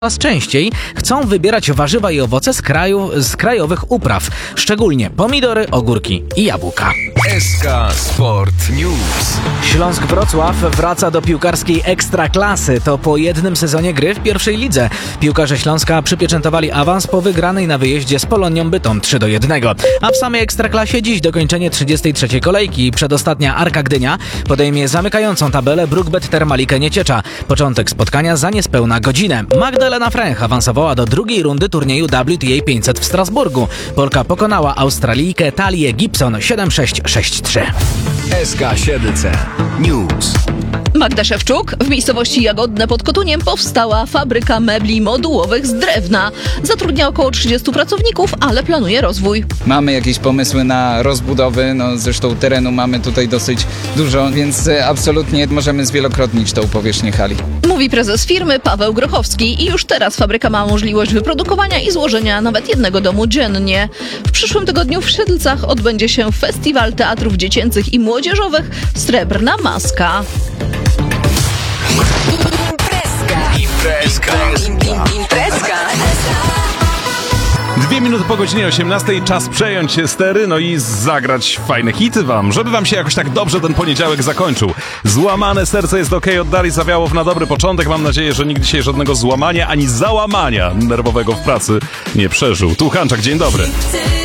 Coraz częściej chcą wybierać warzywa i owoce z krajowych upraw, szczególnie pomidory, ogórki i jabłka. SK Sport News. Śląsk Wrocław wraca do piłkarskiej ekstraklasy. To po jednym sezonie gry w pierwszej lidze. Piłkarze Śląska przypieczętowali awans po wygranej na wyjeździe z Polonią Bytom 3-1. A w samej ekstraklasie dziś dokończenie 33. kolejki. Przedostatnia Arka Gdynia podejmie zamykającą tabelę Brookbet Termalikę Nieciecza. Początek spotkania za niespełna godzinę. Magdalena Fręch awansowała do drugiej rundy turnieju WTA 500 w Strasburgu. Polka pokonała Australijkę Talię Gibson 7-6, 6-3. SK Siedlce News. Magda Szewczuk. W miejscowości Jagodne pod Kotuniem powstała fabryka mebli modułowych z drewna. Zatrudnia około 30 pracowników, ale planuje rozwój. Mamy jakieś pomysły na rozbudowy, zresztą terenu mamy tutaj dosyć dużo, więc absolutnie możemy zwielokrotnić tą powierzchnię hali. Mówi prezes firmy Paweł Grochowski i już teraz fabryka ma możliwość wyprodukowania i złożenia nawet jednego domu dziennie. W przyszłym tygodniu w Siedlcach odbędzie się Festiwal Teatrów Dziecięcych i Młodzieżowych Srebrna Maska. Imprezka. 2 minuty po godzinie 18, czas przejąć stery, i zagrać fajne hity wam, żeby wam się jakoś tak dobrze ten poniedziałek zakończył. Złamane serce jest okej, od Darii Zawiałow na dobry początek. Mam nadzieję, że nikt dzisiaj żadnego złamania ani załamania nerwowego w pracy nie przeżył. Tu Hanczak, dzień dobry.